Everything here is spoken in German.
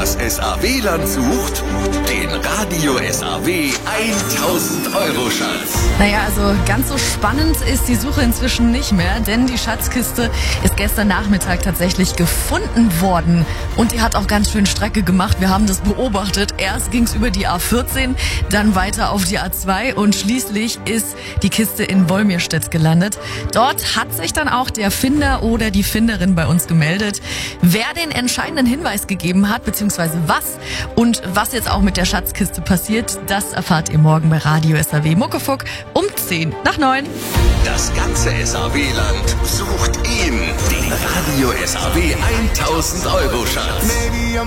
Das SAW-Land sucht den Radio SAW 1000 Euro Schatz. Naja, also ganz so spannend ist die Suche inzwischen nicht mehr, denn die Schatzkiste ist gestern Nachmittag tatsächlich gefunden worden. Und die hat auch ganz schön Strecke gemacht. Wir haben das beobachtet. Erst ging es über die A14, dann weiter auf die A2 und schließlich ist die Kiste in Wolmirstedt gelandet. Dort hat sich dann auch der Finder oder die Finderin bei uns gemeldet. Wer den entscheidenden Hinweis gegeben hat, beziehungsweise was und was jetzt auch mit der Schatzkiste passiert, das erfahrt ihr morgen bei Radio SAW Muckefuck um 8:50. Das ganze SAW-Land sucht ihn, den Radio SAW 1000 Euro Schatz.